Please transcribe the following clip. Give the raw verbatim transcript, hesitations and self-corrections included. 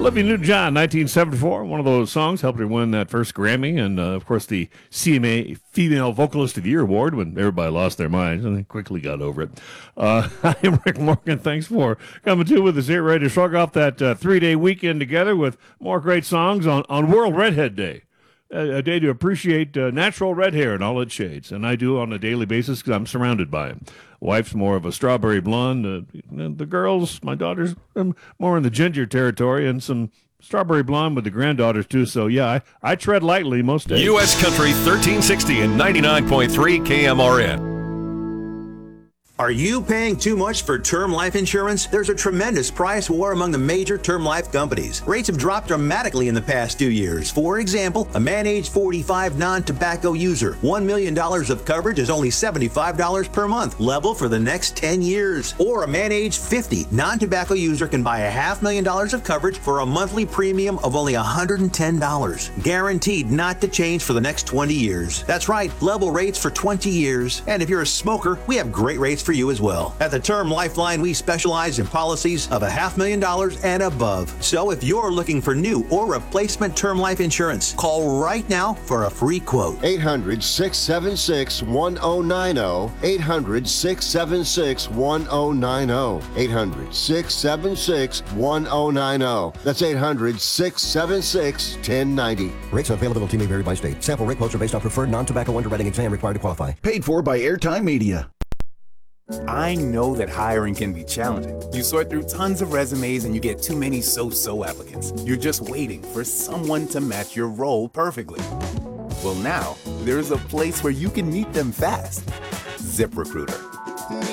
Olivia Newton-John, nineteen seventy-four, one of those songs helped her win that first Grammy, and uh, of course the C M A Female Vocalist of the Year award when everybody lost their minds and they quickly got over it. Uh, I'm Rick Morgan. Thanks for coming to with us here, ready to shrug off that uh, three-day weekend together with more great songs on, on World Redhead Day. A, a day to appreciate uh, natural red hair in all its shades, and I do on a daily basis because I'm surrounded by them. Wife's more of a strawberry blonde. Uh, the girls, my daughters, I'm more in the ginger territory, and some strawberry blonde with the granddaughters, too. So, yeah, I, I tread lightly most days. U S Country thirteen sixty and ninety-nine point three K M R N. Are you paying too much for term life insurance? There's a tremendous price war among the major term life companies. Rates have dropped dramatically in the past two years. For example, a man age forty-five non-tobacco user, one million dollars of coverage is only seventy-five dollars per month, level for the next ten years. Or a man age fifty non-tobacco user can buy a half million dollars of coverage for a monthly premium of only one hundred ten dollars. Guaranteed not to change for the next twenty years. That's right, level rates for twenty years. And if you're a smoker, we have great rates for you as well. At the Term Lifeline, we specialize in policies of a half million dollars and above. So if you're looking for new or replacement term life insurance, call right now for a free quote. eight hundred, six seven six, one oh nine oh. eight hundred, six seven six, one oh nine oh. eight hundred, six seven six, one oh nine oh. That's eight hundred, six seven six, one oh nine oh. Rates and availability may vary by state. Sample rate quotes are based on preferred non-tobacco underwriting exam required to qualify. Paid for by Airtime Media. I know that hiring can be challenging. You sort through tons of resumes and you get too many so-so applicants. You're just waiting for someone to match your role perfectly. Well, now, there's a place where you can meet them fast. ZipRecruiter.